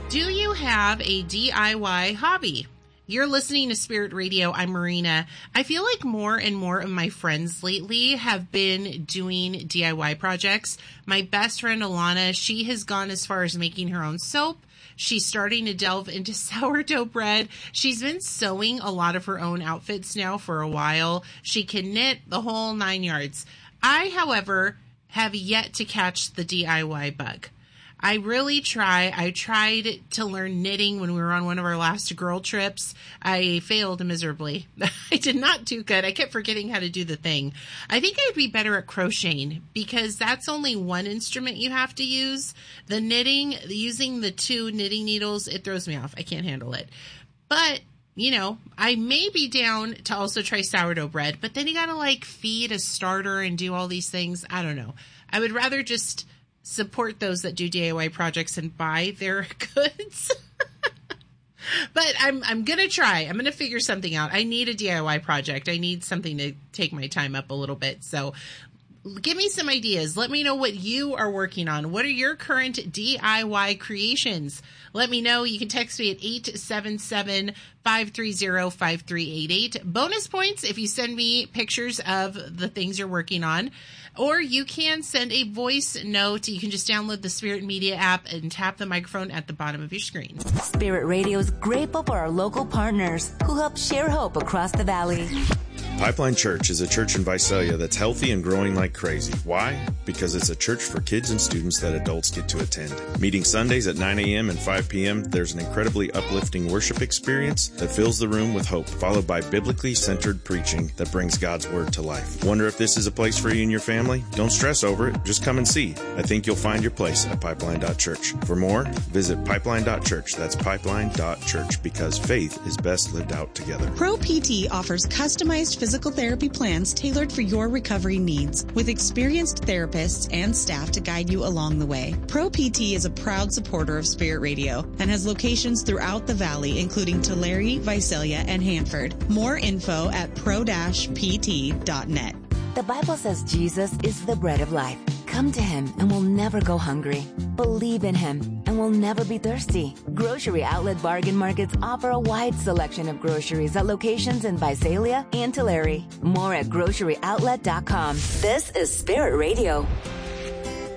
Do you have a DIY hobby? You're listening to Spirit Radio. I'm Marina. I feel like more and more of my friends lately have been doing DIY projects. My best friend Alana, she has gone as far as making her own soap. She's starting to delve into sourdough bread. She's been sewing a lot of her own outfits now for a while. She can knit the whole 9 yards. I, however, have yet to catch the DIY bug. I really try. I tried to learn knitting when we were on one of our last girl trips. I failed miserably. I did not do good. I kept forgetting how to do the thing. I think I'd be better at crocheting because that's only one instrument you have to use. The knitting, using the 2 knitting needles, it throws me off. I can't handle it. But, you know, I may be down to also try sourdough bread, but then you gotta like feed a starter and do all these things. I don't know. I would rather just support those that do DIY projects and buy their goods. But I'm going to try. I'm going to figure something out. I need a DIY project. I need something to take my time up a little bit. So give me some ideas. Let me know what you are working on. What are your current DIY creations? Let me know. You can text me at 877-530-5388. Bonus points if you send me pictures of the things you're working on. Or you can send a voice note. You can just download the Spirit Media app and tap the microphone at the bottom of your screen. Spirit Radio is grateful for our local partners who help share hope across the valley. Pipeline Church is a church in Visalia that's healthy and growing like crazy. Why? Because it's a church for kids and students that adults get to attend. Meeting Sundays at 9 a.m. and 5 p.m., there's an incredibly uplifting worship experience that fills the room with hope, followed by biblically centered preaching that brings God's word to life. Wonder if this is a place for you and your family? Don't stress over it. Just come and see. I think you'll find your place at Pipeline.Church. For more, visit Pipeline.Church. That's Pipeline.Church, because faith is best lived out together. Pro PT offers customized physical therapy plans tailored for your recovery needs, with experienced therapists and staff to guide you along the way. Pro PT is a proud supporter of Spirit Radio and has locations throughout the valley, including Tulare, Visalia, and Hanford. More info at pro-pt.net. The Bible says Jesus is the bread of life. Come to him and we'll never go hungry. Believe in him and we'll never be thirsty. Grocery Outlet Bargain Markets offer a wide selection of groceries at locations in Visalia and Tulare. More at groceryoutlet.com. This is Spirit Radio.